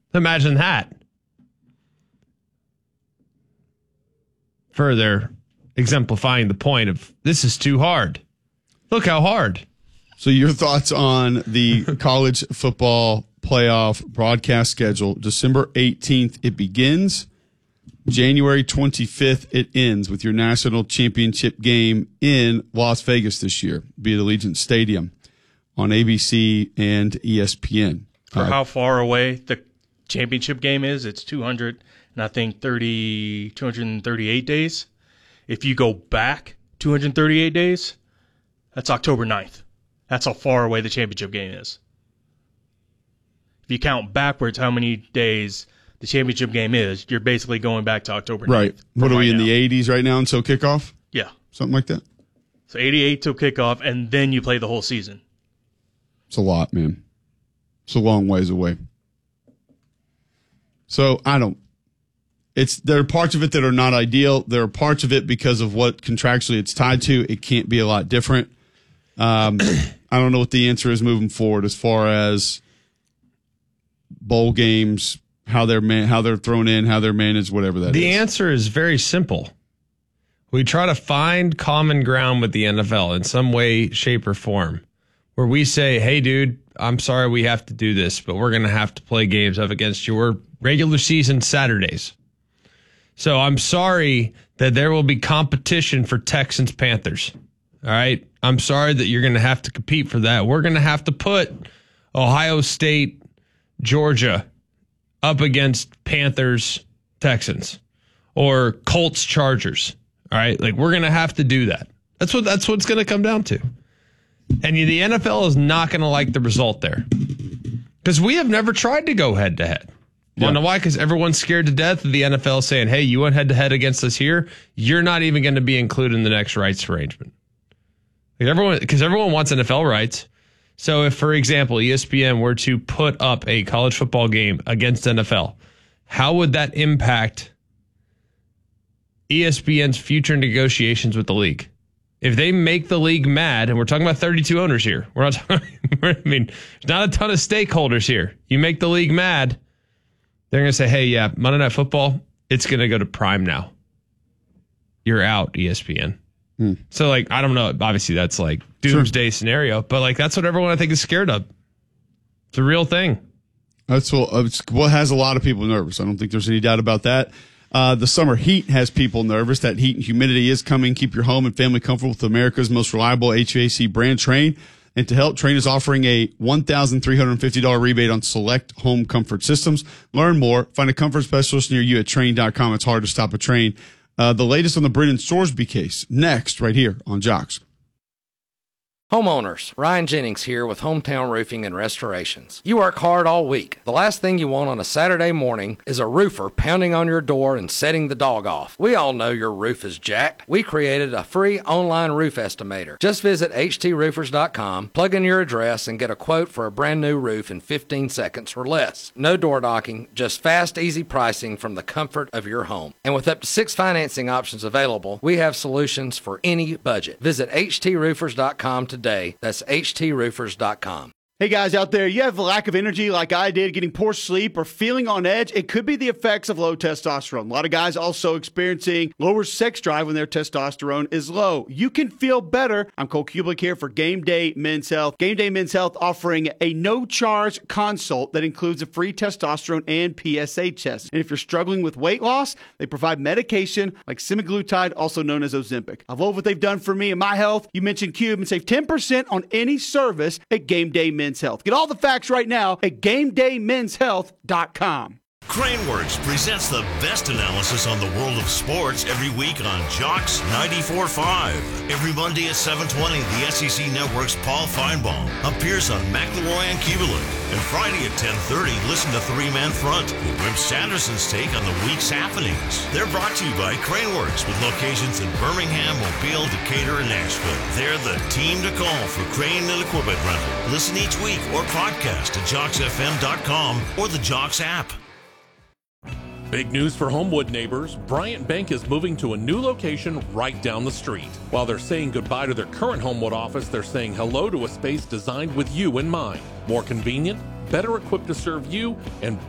Imagine that. Further exemplifying the point of this is too hard. Look how hard. So your thoughts on the college football playoff broadcast schedule? December 18th, it begins. January 25th, it ends with your national championship game in Las Vegas this year, be it Allegiant Stadium on ABC and ESPN. For how far away the championship game is, it's 238 days. If you go back 238 days, that's October 9th. That's how far away the championship game is. If you count backwards how many days the championship game is, you're basically going back to October 9th. Right. What are we in the 80s right now until kickoff? Yeah. Something like that? So 88 till kickoff, and then you play the whole season. It's a lot, man. It's a long ways away. So there are parts of it that are not ideal. There are parts of it because of what contractually it's tied to. It can't be a lot different. I don't know what the answer is moving forward as far as bowl games, how they're thrown in, how they're managed, whatever that is. The answer is very simple. We try to find common ground with the NFL in some way, shape, or form, where we say, hey, dude, I'm sorry we have to do this, but we're going to have to play games up against your regular season Saturdays. So I'm sorry that there will be competition for Texans Panthers. All right. I'm sorry that you're going to have to compete for that. We're going to have to put Ohio State, Georgia up against Panthers, Texans, or Colts, Chargers. All right. Like, we're going to have to do that. That's what it's going to come down to. And the NFL is not going to like the result there because we have never tried to go head to head. You want to know why? Because everyone's scared to death of the NFL saying, hey, you went head to head against us here. You're not even going to be included in the next rights arrangement. Because everyone wants NFL rights. So if, for example, ESPN were to put up a college football game against NFL, how would that impact ESPN's future negotiations with the league? If they make the league mad, and we're talking about 32 owners here, we're not talking, there's not a ton of stakeholders here. You make the league mad, they're going to say, hey, yeah, Monday Night Football, it's going to go to Prime now. You're out, ESPN. So, like, I don't know. Obviously, that's like doomsday scenario, but like that's what everyone I think is scared of. It's a real thing. That's what has a lot of people nervous. I don't think there's any doubt about that. The summer heat has people nervous. That heat and humidity is coming. Keep your home and family comfortable with America's most reliable HVAC brand, Trane. And to help, Trane is offering a $1,350 rebate on select home comfort systems. Learn more. Find a comfort specialist near you at Trane.com. It's hard to stop a Trane. The latest on the Brennan Sorsby case, next, right here on Jocks. Homeowners, Ryan Jennings here with Hometown Roofing and Restorations. You work hard all week. The last thing you want on a Saturday morning is a roofer pounding on your door and setting the dog off. We all know your roof is jacked. We created a free online roof estimator. Just visit hdroofers.com, plug in your address, and get a quote for a brand new roof in 15 seconds or less. No door knocking, just fast, easy pricing from the comfort of your home. And with up to 6 financing options available, we have solutions for any budget. Visit hdroofers.com today. That's hdroofers.com. Hey guys out there, you have a lack of energy like I did, getting poor sleep or feeling on edge? It could be the effects of low testosterone. A lot of guys also experiencing lower sex drive when their testosterone is low. You can feel better. I'm Cole Kublik here for Game Day Men's Health. Game Day Men's Health offering a no-charge consult that includes a free testosterone and PSA test. And if you're struggling with weight loss, they provide medication like semaglutide, also known as Ozempic. I love what they've done for me and my health. You mentioned Cube and save 10% on any service at Game Day Men's Health. Get all the facts right now at GameDayMen'sHealth.com. Craneworks presents the best analysis on the world of sports every week on Jocks 94.5. Every Monday at 7:20, the SEC Network's Paul Feinbaum appears on McElroy and Kubelik. And Friday at 10:30, listen to Three Man Front with Wimp Sanderson's take on the week's happenings. They're brought to you by Craneworks with locations in Birmingham, Mobile, Decatur, and Nashville. They're the team to call for crane and equipment rental. Listen each week or podcast at JocksFM.com or the Jocks app. Big news for Homewood neighbors. Bryant Bank is moving to a new location right down the street. While they're saying goodbye to their current Homewood office, they're saying hello to a space designed with you in mind. More convenient, better equipped to serve you, and